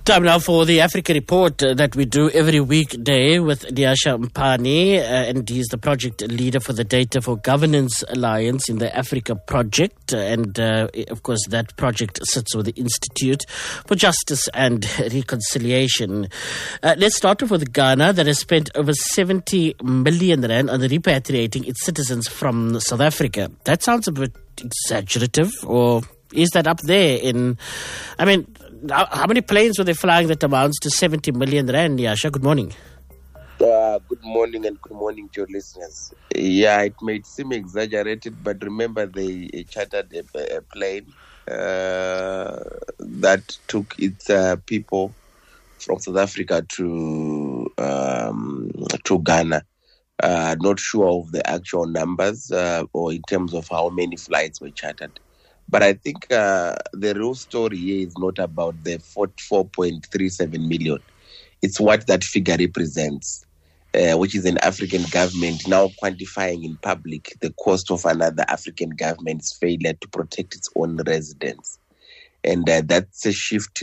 Time now for the Africa Report that we do every weekday with Nyasha Mpane, and he's the project leader for the Data for Governance Alliance in the Africa Project. And of course, that project sits with the Institute for Justice and Reconciliation. Let's start off with Ghana, that has spent over 70 million rand on repatriating its citizens from South Africa. That sounds a bit exaggerative, or is that up there in, how many planes were they flying that amounts to 70 million rand, Nyasha? Good morning. Good morning and good morning to your listeners. Yeah, it may seem exaggerated, but remember they chartered a plane that took its people from South Africa to Ghana. Not sure of the actual numbers or in terms of how many flights were chartered. But I think the real story here is not about the 44.37 million. It's what that figure represents, which is an African government now quantifying in public the cost of another African government's failure to protect its own residents. And that's a shift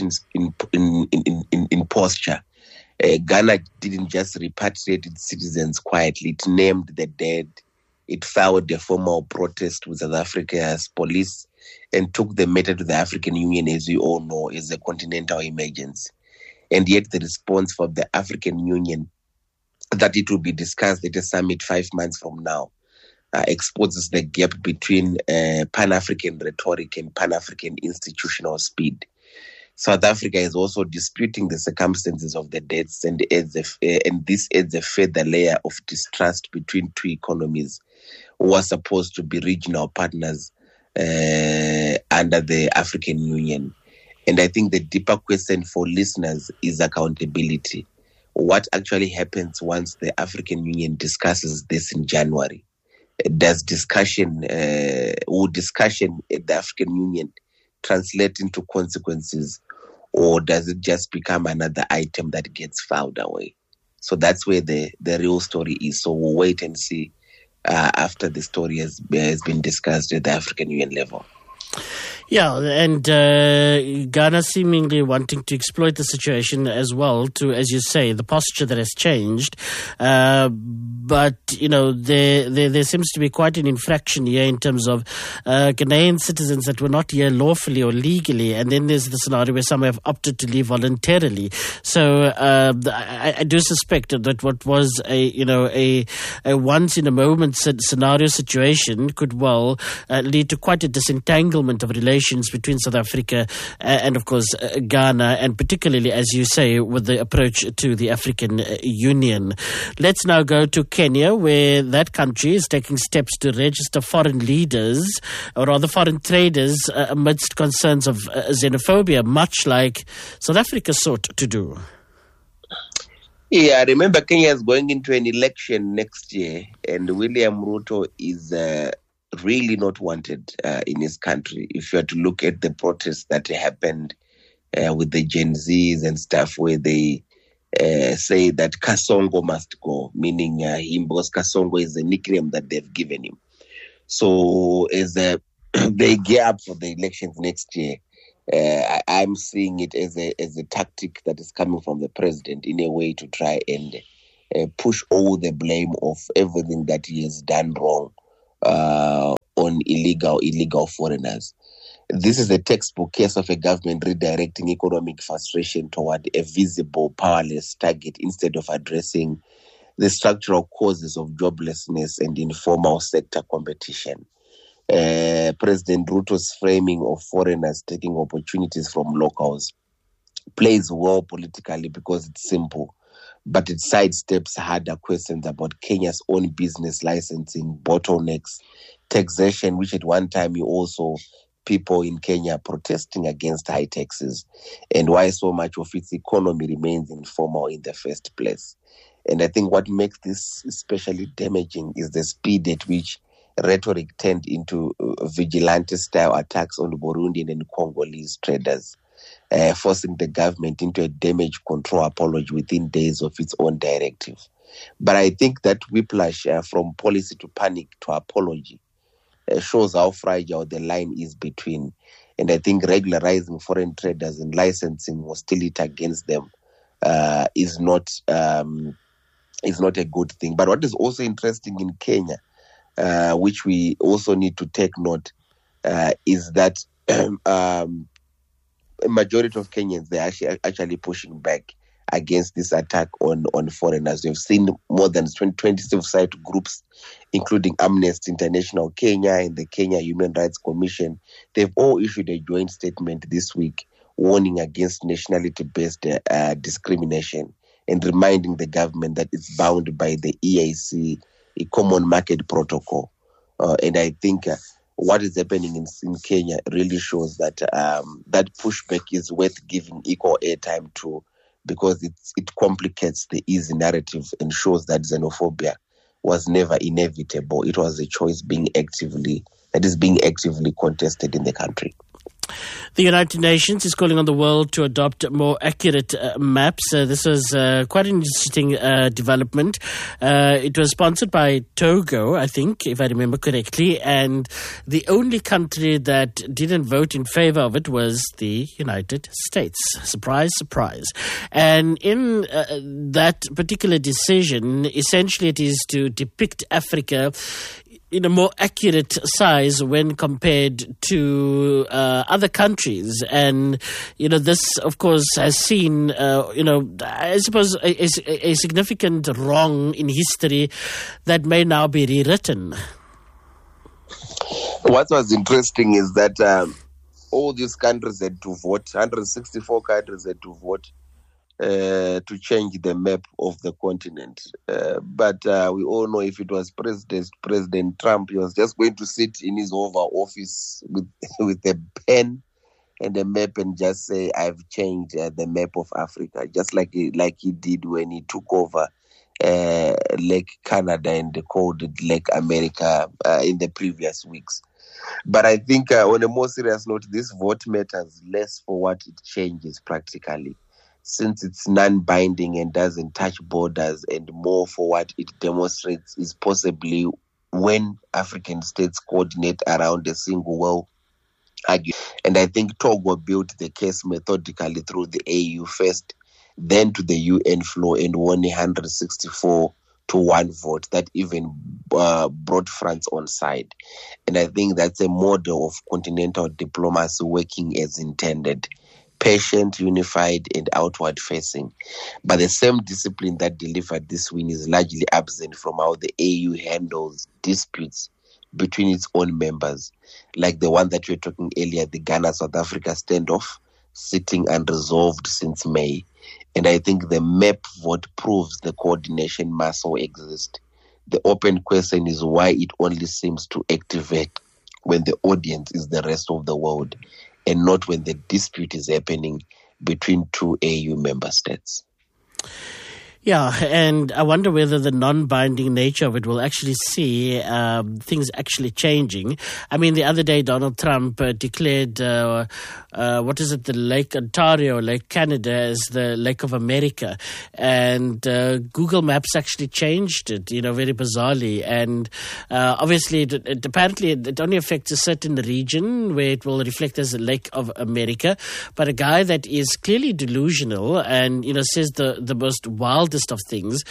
in posture. Ghana didn't just repatriate its citizens quietly. It named the dead. It filed a formal protest with South Africa's police and took the matter to the African Union, as we all know, as a continental emergency. And yet the response from the African Union that it will be discussed at a summit 5 months from now exposes the gap between Pan-African rhetoric and Pan-African institutional speed. South Africa is also disputing the circumstances of the deaths, and this adds a further layer of distrust between two economies who are supposed to be regional partners under the African Union. And I think the deeper question for listeners is accountability. What actually happens once the African Union discusses this in January? Does discussion at the African Union translate into consequences, or does it just become another item that gets filed away? So that's where the real story is. So we'll wait and see after the story has been discussed at the African Union level. Yeah, and Ghana seemingly wanting to exploit the situation as well to, as you say, the posture that has changed. But, there seems to be quite an infraction here in terms of Ghanaian citizens that were not here lawfully or legally. And then there's the scenario where some have opted to leave voluntarily. So I do suspect that what was a once in a moment scenario situation could well lead to quite a disentanglement of relations between South Africa and, of course, Ghana, and particularly, as you say, with the approach to the African Union. Let's now go to Kenya, where that country is taking steps to register foreign leaders, or rather foreign traders, amidst concerns of xenophobia, much like South Africa sought to do. Yeah, remember Kenya is going into an election next year, and William Ruto is really not wanted in his country. If you are to look at the protests that happened with the Gen Zs and stuff, where they say that Kasongo must go, meaning him, because Kasongo is a nickname that they've given him. So as they gear up for the elections next year, I'm seeing it as a tactic that is coming from the president in a way to try and push all the blame of everything that he has done wrong on illegal foreigners. This is a textbook case of a government redirecting economic frustration toward a visible, powerless target instead of addressing the structural causes of joblessness and informal sector competition. President Ruto's framing of foreigners taking opportunities from locals plays well politically because it's simple, but it sidesteps harder questions about Kenya's own business licensing, bottlenecks, taxation, which at one time you also people in Kenya protesting against high taxes, and why so much of its economy remains informal in the first place. And I think what makes this especially damaging is the speed at which rhetoric turned into vigilante-style attacks on Burundian and Congolese traders, forcing the government into a damage control apology within days of its own directive. But I think that whiplash from policy to panic to apology shows how fragile the line is between And I think regularizing foreign traders and licensing hostility against them is not a good thing. But what is also interesting in Kenya, which we also need to take note, is that a majority of Kenyans, they're actually pushing back against this attack on foreigners. We've seen more than 20 civil society groups, including Amnesty International Kenya and the Kenya Human Rights Commission. They've all issued a joint statement this week warning against nationality-based discrimination and reminding the government that it's bound by the EAC, a Common Market Protocol. And I think what is happening in Kenya really shows that that pushback is worth giving equal airtime to, because it complicates the easy narrative and shows that xenophobia was never inevitable. It was a choice being actively contested in the country. The United Nations is calling on the world to adopt more accurate maps. This was quite an interesting development. It was sponsored by Togo, I think, if I remember correctly, and the only country that didn't vote in favor of it was the United States. Surprise, surprise. And in that particular decision, essentially it is to depict Africa in a more accurate size when compared to other countries. And, this, of course, has seen, I suppose, a significant wrong in history that may now be rewritten. What was interesting is that all these countries had to vote, 164 countries had to vote to change the map of the continent. But we all know if it was President Trump, he was just going to sit in his Oval Office with a pen and a map and just say, I've changed the map of Africa, just like he did when he took over Lake Canada and called it Lake America in the previous weeks. But I think on a more serious note, this vote matters less for what it changes practically, since it's non-binding and doesn't touch borders, and more for what it demonstrates is possibly when African states coordinate around a single well argument. And I think Togo built the case methodically through the AU first, then to the UN floor, and won 164 to 1 vote that even brought France on side. And I think that's a model of continental diplomacy working as intended. Patient, unified, and outward-facing. But the same discipline that delivered this win is largely absent from how the AU handles disputes between its own members, like the one that we were talking earlier, the Ghana-South Africa standoff, sitting unresolved since May. And I think the map vote proves the coordination muscle exists. The open question is why it only seems to activate when the audience is the rest of the world, and not when the dispute is happening between two AU member states. Yeah, and I wonder whether the non-binding nature of it will actually see things actually changing. I mean, the other day, Donald Trump declared, the Lake Ontario, Lake Canada, as the Lake of America. And Google Maps actually changed it, very bizarrely. And obviously, it only affects a certain region where it will reflect as the Lake of America. But a guy that is clearly delusional and, says the most wild of things,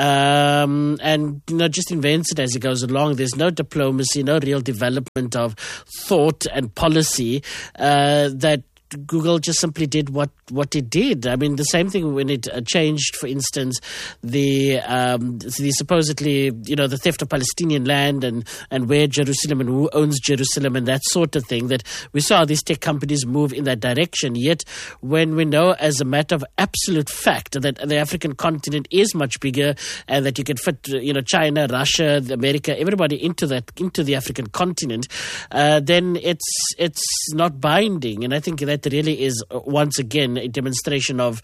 and just invents it as he goes along. There's no diplomacy, no real development of thought and policy that Google just simply did what it did. I mean, the same thing when it changed, for instance, the supposedly, the theft of Palestinian land and where Jerusalem and who owns Jerusalem and that sort of thing, that we saw these tech companies move in that direction. Yet when we know as a matter of absolute fact that the African continent is much bigger and that you can fit, China, Russia, America, everybody into the African continent, then it's not binding. And I think that really is once again a demonstration of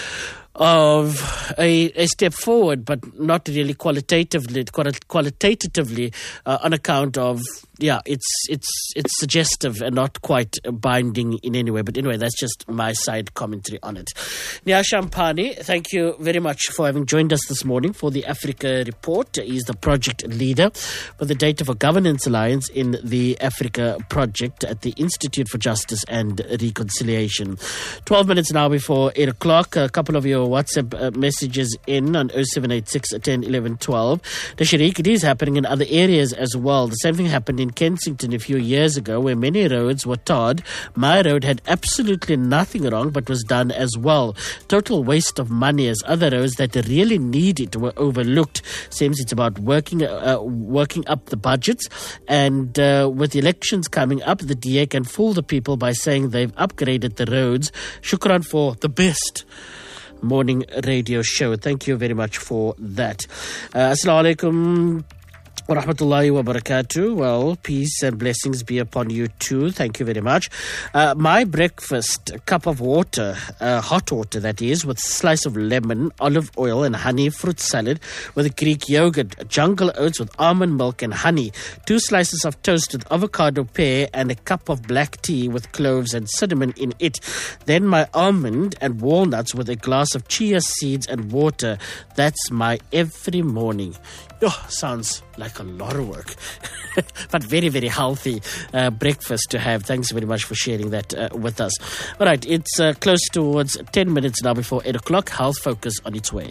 a step forward, but not really qualitatively on account of it's suggestive and not quite binding in any way. But anyway, that's just my side commentary on it. Nia Shampani, thank you very much for having joined us this morning for the Africa Report. He's the project leader for the Data for Governance Alliance in the Africa Project at the Institute for Justice and Reconciliation. 12 minutes now before 8 o'clock. A couple of your WhatsApp messages in on 0786 10 11 12. The Sharik, it is happening in other areas as well. The same thing happened in Kensington a few years ago where many roads were tarred. My road had absolutely nothing wrong but was done as well. Total waste of money as other roads that really need it were overlooked. Seems it's about working up the budgets, and with elections coming up, the DA can fool the people by saying they've upgraded the roads. Shukran for the best morning radio show. Thank you very much for that. Assalamu alaikum wa rahmatullahi wa barakatuh. Well, peace and blessings be upon you too. Thank you very much. My breakfast, a cup of water, hot water that is, with a slice of lemon, olive oil and honey, fruit salad with Greek yogurt, jungle oats with almond milk and honey, 2 slices of toast with avocado pear and a cup of black tea with cloves and cinnamon in it. Then my almond and walnuts with a glass of chia seeds and water. That's my every morning. Oh, sounds like a lot of work, but very, very healthy breakfast to have. Thanks very much for sharing that with us. All right, it's close towards 10 minutes now before 8 o'clock. Health Focus on its way.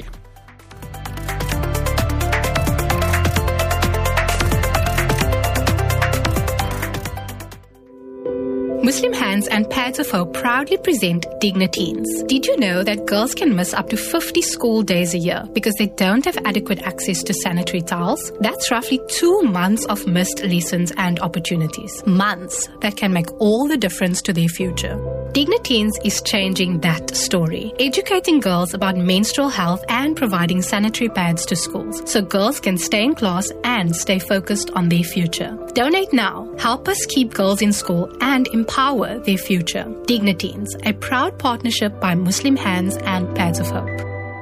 Muslim Hands and Pads of Hope proudly present Dignateens. Did you know that girls can miss up to 50 school days a year because they don't have adequate access to sanitary towels? That's roughly 2 months of missed lessons and opportunities. Months that can make all the difference to their future. Dignateens is changing that story, educating girls about menstrual health and providing sanitary pads to schools so girls can stay in class and stay focused on their future. Donate now. Help us keep girls in school and empower their future. Dignateens, a proud partnership by Muslim Hands and Pads of Hope.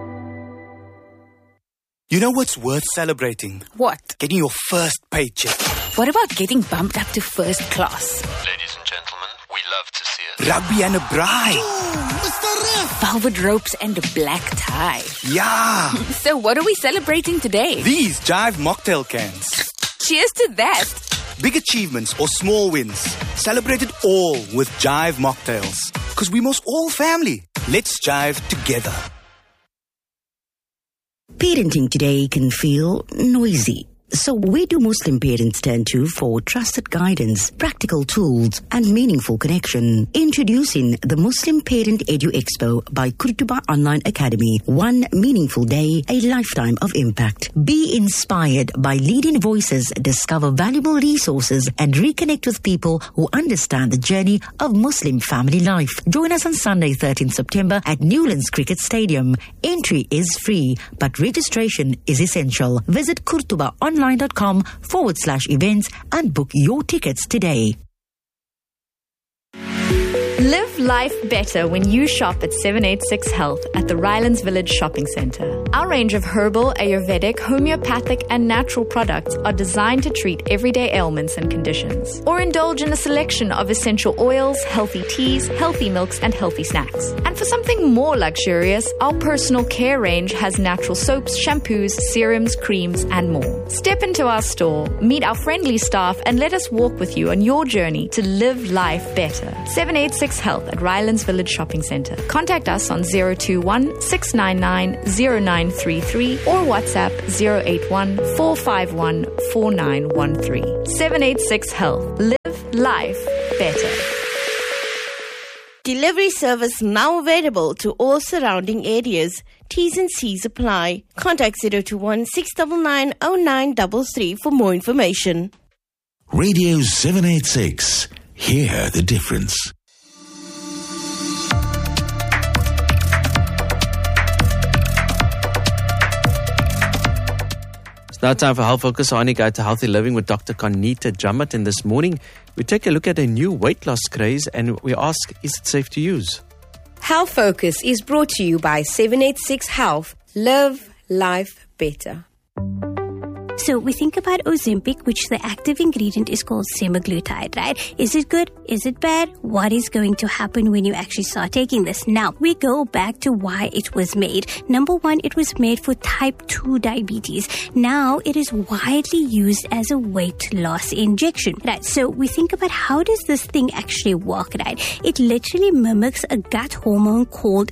You know what's worth celebrating? What? Getting your first paycheck. What about getting bumped up to first class? Ladies and gentlemen, we love to see it. Rugby and a bride. Velvet ropes and a black tie. Yeah. So what are we celebrating today? These Jive mocktail cans. Cheers to that. Big achievements or small wins. Celebrate it all with Jive mocktails. Because we must all family. Let's jive together. Parenting today can feel noisy. So where do Muslim parents turn to for trusted guidance, practical tools, and meaningful connection? Introducing the Muslim Parent Edu Expo by Kurtuba Online Academy. One meaningful day, a lifetime of impact. Be inspired by leading voices, discover valuable resources, and reconnect with people who understand the journey of Muslim family life. Join us on Sunday, 13th September at Newlands Cricket Stadium. Entry is free, but registration is essential. Visit kurtubaonline.com/events and book your tickets today. Live life better when you shop at 786 Health at the Rylands Village Shopping Centre. Our range of herbal, Ayurvedic, homeopathic and natural products are designed to treat everyday ailments and conditions. Or indulge in a selection of essential oils, healthy teas, healthy milks and healthy snacks. And for something more luxurious, our personal care range has natural soaps, shampoos, serums, creams and more. Step into our store, meet our friendly staff and let us walk with you on your journey to live life better. 786 Health at Rylands Village Shopping Centre. Contact us on 021 699 0933 or WhatsApp 081 451 4913. 786 Health. Live life better. Delivery service now available to all surrounding areas. T's and C's apply. Contact 021 699 0933 for more information. Radio 786. Hear the difference. Now time for Health Focus. On you go to Healthy Living with Dr. Conita Jamat. And this morning, we take a look at a new weight loss craze and we ask, is it safe to use? Health Focus is brought to you by 786 Health. Live life better. So we think about Ozempic, which the active ingredient is called semaglutide, right? Is it good? Is it bad? What is going to happen when you actually start taking this? Now, we go back to why it was made. Number one, it was made for type 2 diabetes. Now, it is widely used as a weight loss injection, right? So we think about how does this thing actually work, right? It literally mimics a gut hormone called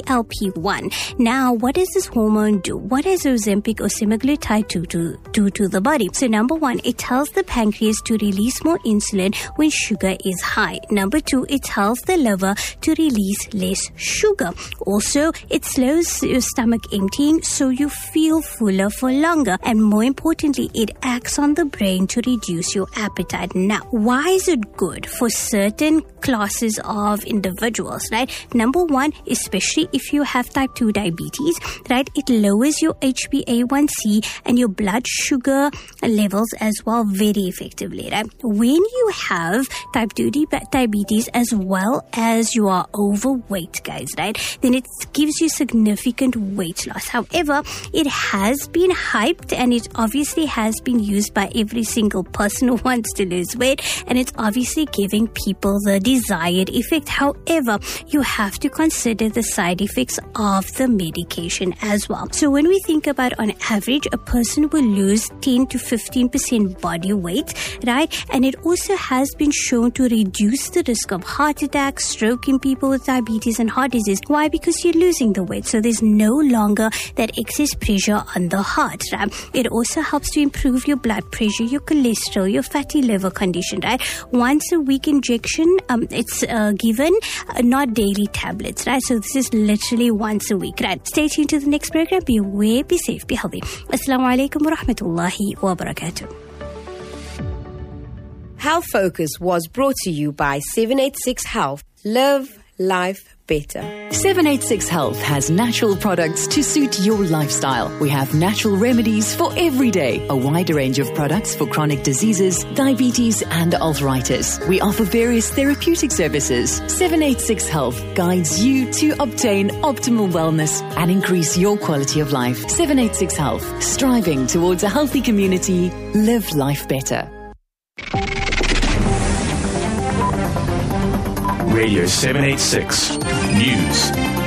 GLP-1. Now, what does this hormone do? What does Ozempic or semaglutide do to the body? So number one, it tells the pancreas to release more insulin when sugar is high. Number two, it tells the liver to release less sugar. Also, it slows your stomach emptying so you feel fuller for longer. And more importantly, it acts on the brain to reduce your appetite. Now, why is it good for certain classes of individuals, right? Number one, especially if you have type 2 diabetes, right? It lowers your HbA1c and your blood sugar levels as well very effectively, right? When you have type 2 diabetes as well as you are overweight, guys, right? Then it gives you significant weight loss. However, it has been hyped and it obviously has been used by every single person who wants to lose weight, and it's obviously giving people the desired effect. However, you have to consider the side effects of the medication as well. So when we think about on average, a person will lose 10 to 15% body weight, right? And it also has been shown to reduce the risk of heart attack, stroke in people with diabetes and heart disease. Why? Because you're losing the weight. So there's no longer that excess pressure on the heart, right? It also helps to improve your blood pressure, your cholesterol, your fatty liver condition, right? Once a week injection, it's given, not daily tablets, right? So this is literally once a week, right? Stay tuned to the next program. Be aware, be safe, be healthy. Assalamu alaikum wa rahmatullahi wa barakatuh. Health Focus was brought to you by 786 Health. Live life better. 786 Health has natural products to suit your lifestyle. We have natural remedies for every day, a wide range of products for chronic diseases, diabetes and arthritis. We offer various therapeutic services. 786 Health guides you to obtain optimal wellness and increase your quality of life. 786 Health, striving towards a healthy community. Live life better. Radio 786 News.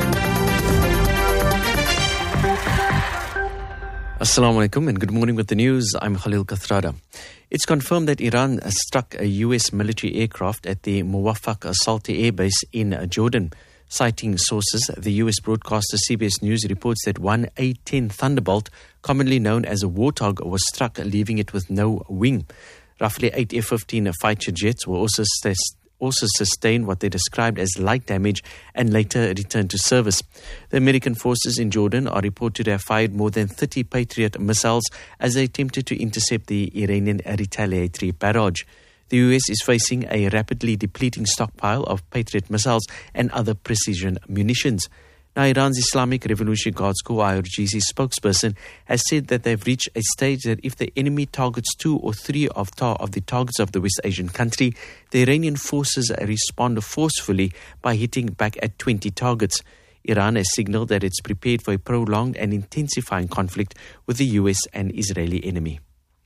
Assalamu alaikum and good morning with the news. I'm Khalil Kathrada. It's confirmed that Iran struck a US military aircraft at the Muwafaq Salti Air Base in Jordan. Citing sources, the US broadcaster CBS News reports that one A-10 Thunderbolt, commonly known as a Warthog, was struck, leaving it with no wing. Roughly 8 F-15 fighter jets were also sustained what they described as light damage and later returned to service. The American forces in Jordan are reported to have fired more than 30 Patriot missiles as they attempted to intercept the Iranian retaliatory barrage. The US is facing a rapidly depleting stockpile of Patriot missiles and other precision munitions. Now, Iran's Islamic Revolutionary Guards Corps IRGC spokesperson has said that they've reached a stage that if the enemy targets 2 or 3 of the targets of the West Asian country, the Iranian forces respond forcefully by hitting back at 20 targets. Iran has signaled that it's prepared for a prolonged and intensifying conflict with the US and Israeli enemy.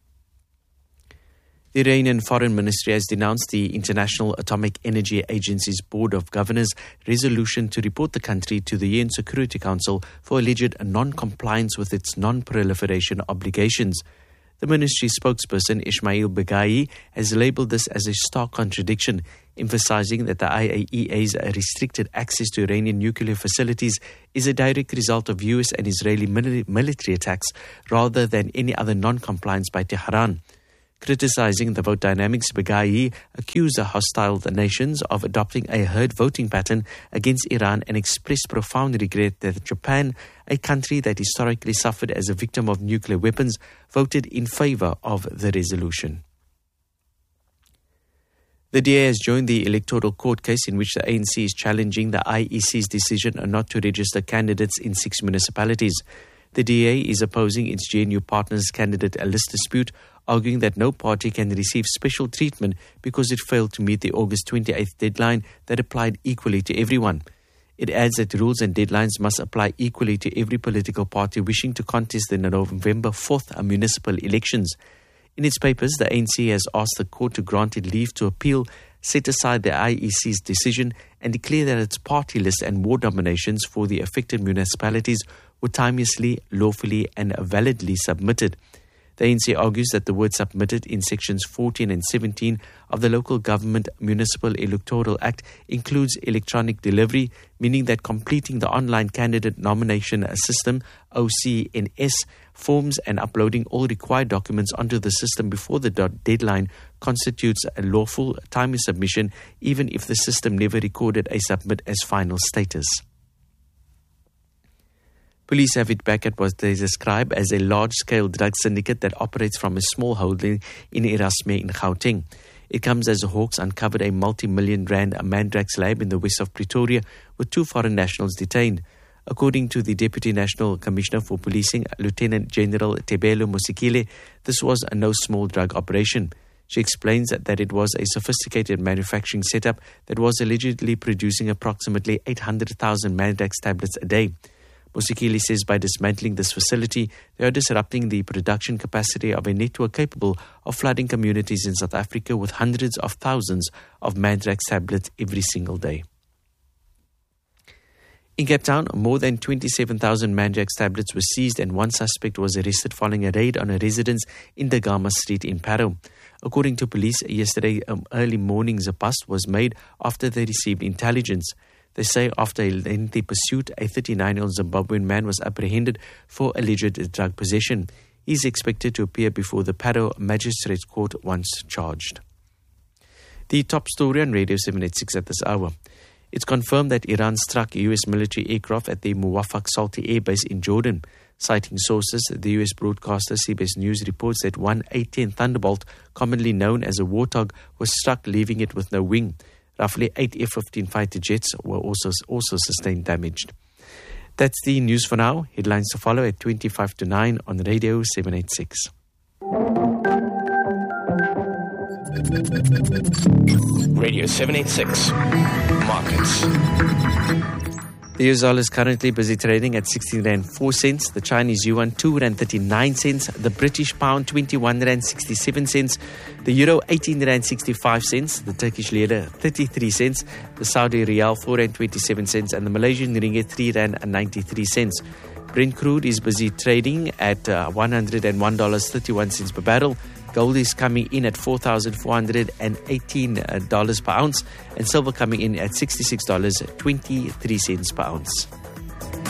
The Iranian Foreign Ministry has denounced the International Atomic Energy Agency's Board of Governors' resolution to report the country to the UN Security Council for alleged non-compliance with its non-proliferation obligations. The ministry spokesperson Ismail Beghai has labelled this as a stark contradiction, emphasising that the IAEA's restricted access to Iranian nuclear facilities is a direct result of US and Israeli military attacks rather than any other non-compliance by Tehran. Criticizing the vote dynamics, Beghai accused the hostile nations of adopting a herd voting pattern against Iran and expressed profound regret that Japan, a country that historically suffered as a victim of nuclear weapons, voted in favor of the resolution. The DA has joined the electoral court case in which the ANC is challenging the IEC's decision not to register candidates in 6 municipalities. The DA is opposing its JNU partner's candidate list dispute, arguing that no party can receive special treatment because it failed to meet the August 28th deadline that applied equally to everyone. It adds that rules and deadlines must apply equally to every political party wishing to contest the November 4th municipal elections. In its papers, the ANC has asked the court to grant it leave to appeal, set aside the IEC's decision and declare that its party list and ward nominations for the affected municipalities were timeously, lawfully and validly submitted. The ANC argues that the word submitted in sections 14 and 17 of the Local Government Municipal Electoral Act includes electronic delivery, meaning that completing the online candidate nomination system, OCNS, forms and uploading all required documents onto the system before the deadline constitutes a lawful, timely submission, even if the system never recorded a submit as final status. Police have hit back at what they describe as a large-scale drug syndicate that operates from a small holding in Erasmus in Gauteng. It comes as the Hawks uncovered a multi-million rand Mandrax lab in the west of Pretoria with 2 foreign nationals detained. According to the Deputy National Commissioner for Policing, Lieutenant General Tebelo Musikile, this was a no small drug operation. She explains that it was a sophisticated manufacturing setup that was allegedly producing approximately 800,000 Mandrax tablets a day. Musikili says by dismantling this facility, they are disrupting the production capacity of a network capable of flooding communities in South Africa with hundreds of thousands of Mandrax tablets every single day. In Cape Town, more than 27,000 Mandrax tablets were seized and one suspect was arrested following a raid on a residence in Dagama Street in Parow. According to police, yesterday early morning the bust was made after they received intelligence. They say after a lengthy pursuit, a 39-year-old Zimbabwean man was apprehended for alleged drug possession. He is expected to appear before the Parow Magistrates Court once charged. The top story on Radio 786 at this hour. It's confirmed that Iran struck a U.S. military aircraft at the Muwafaq Salti Air Base in Jordan. Citing sources, the U.S. broadcaster CBS News reports that one A-10 Thunderbolt, commonly known as a Warthog, was struck, leaving it with no wing. Roughly 8 F-15 fighter jets were also sustained damage. That's the news for now. Headlines to follow at 25 to 9 on Radio 786. Radio 786. Markets. The US dollar is currently busy trading at 16 rand 4 cents, the Chinese yuan 2 rand 39 cents, the British pound 21 rand 67 cents, the euro 18 rand 65 cents, the Turkish lira 33 cents, the Saudi riyal 4 rand 27 cents, and the Malaysian ringgit 3 rand 93 cents. Brent crude is busy trading at $101.31 per barrel. Gold is coming in at $4,418 per ounce, and silver coming in at $66.23 per ounce.